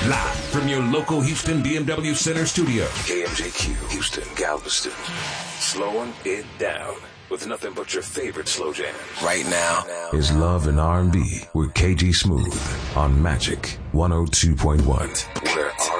Live from your local Houston BMW Center studio. KMJQ, Houston, Galveston. Slowing it down with nothing but your favorite slow jams. Right now Is Love and R&B with KG Smooth on Magic 102.1. where